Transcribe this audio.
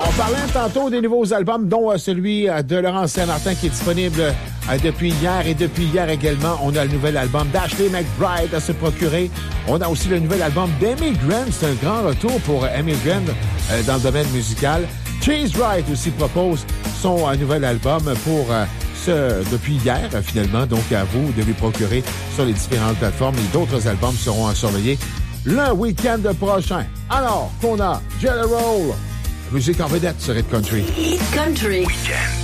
On parlait tantôt des nouveaux albums, dont celui de Laurence Saint-Martin qui est disponible depuis hier. Et depuis hier également, on a le nouvel album d'Ashley McBryde à se procurer. On a aussi le nouvel album d'Amy Grant. C'est un grand retour pour Amy Grant dans le domaine musical. Chase Wright aussi propose son nouvel album pour depuis hier, finalement. Donc, à vous de lui procurer sur les différentes plateformes. Et d'autres albums seront à surveiller le week-end prochain. Alors qu'on a Jelly Roll, musique en vedette sur Hit Country. Hit Country. Week-end.